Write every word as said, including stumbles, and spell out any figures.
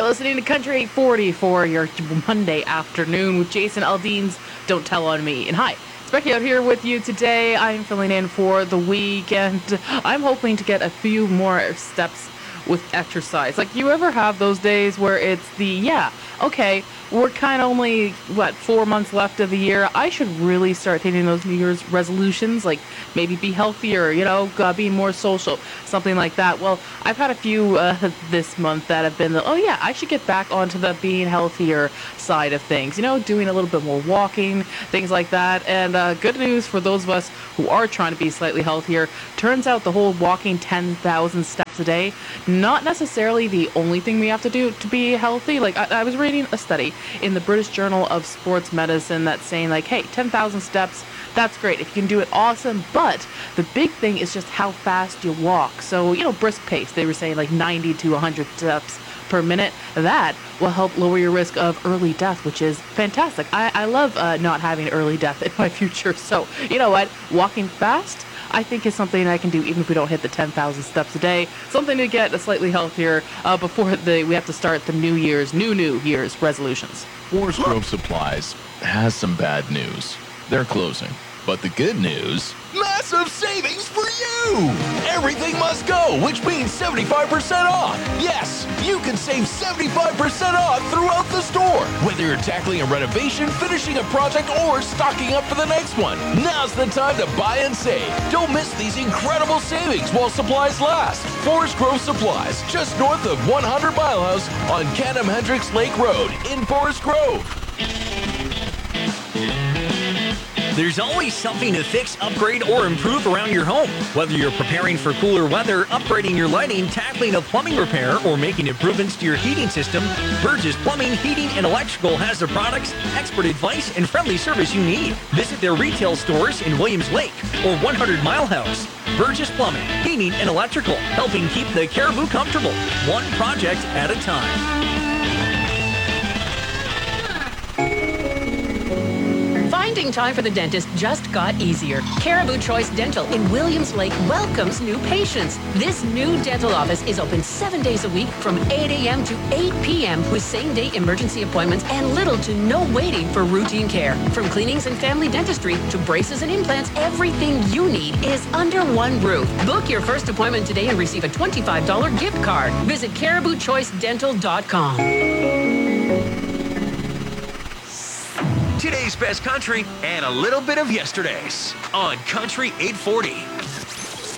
listening to Country eight forty for your Monday afternoon with Jason Aldean's Don't Tell on Me. And hi, it's Becky out here with you today. I'm filling in for the week, and I'm hoping to get a few more steps with exercise. Like, you ever have those days where it's the, yeah, okay, we're kind of only, what, four months left of the year. I should really start taking those New Year's resolutions, like maybe be healthier, you know, uh, be more social, something like that. Well, I've had a few uh, this month that have been, oh yeah, I should get back onto the being healthier side of things, you know, doing a little bit more walking, things like that. And uh, good news for those of us who are trying to be slightly healthier. Turns out the whole walking ten thousand steps a day, not necessarily the only thing we have to do to be healthy. Like, I, I was reading a study in the British Journal of Sports Medicine that's saying, like, hey, ten thousand steps, that's great. If you can do it, awesome. But the big thing is just how fast you walk. So, you know, brisk pace, they were saying like ninety to one hundred steps per minute. That will help lower your risk of early death, which is fantastic. I, I love uh, not having early death in my future. So, you know what? Walking fast, I think, is something I can do even if we don't hit the ten thousand steps a day. Something to get a slightly healthier uh, before the we have to start the New Year's, new New Year's resolutions. Forest Grove Supplies has some bad news. They're closing. But the good news, massive savings for you! Everything must go, which means seventy-five percent off. Yes, you can save seventy-five percent off throughout the store. Whether you're tackling a renovation, finishing a project, or stocking up for the next one, now's the time to buy and save. Don't miss these incredible savings while supplies last. Forest Grove Supplies, just north of one hundred Mile House on Canham Hendricks Lake Road in Forest Grove. There's always something to fix, upgrade, or improve around your home. Whether you're preparing for cooler weather, upgrading your lighting, tackling a plumbing repair, or making improvements to your heating system, Burgess Plumbing, Heating, and Electrical has the products, expert advice, and friendly service you need. Visit their retail stores in Williams Lake or one hundred Mile House. Burgess Plumbing, Heating, and Electrical, helping keep the Caribou comfortable, one project at a time. Finding time for the dentist just got easier. Caribou Choice Dental in Williams Lake welcomes new patients. This new dental office is open seven days a week from eight a.m. to eight p.m. with same-day emergency appointments and little to no waiting for routine care. From cleanings and family dentistry to braces and implants, everything you need is under one roof. Book your first appointment today and receive a twenty-five dollars gift card. Visit caribou choice dental dot com. Today's best country and a little bit of yesterday's on Country eight forty.